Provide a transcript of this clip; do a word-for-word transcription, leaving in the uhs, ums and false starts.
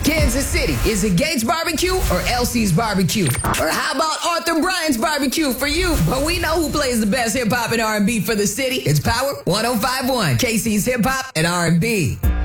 Kansas City, is it Gates Barbecue or L C's Barbecue? Or how about Arthur Bryant's Barbecue for you? But we know who plays the best hip-hop and R and B for the city. It's Power one oh five point one, K C's Hip Hop and R and B.